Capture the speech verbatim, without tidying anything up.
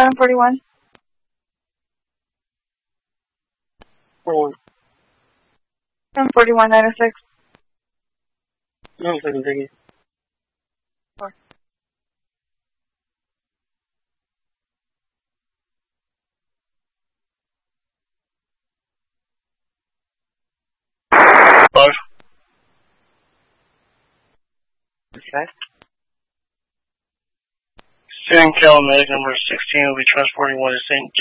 seven forty-one. forty-one. seven forty-one, nine oh six. nine oh seven, thank you. Four. Five. Okay. San Cal medic number sixteen will be transporting one to Saint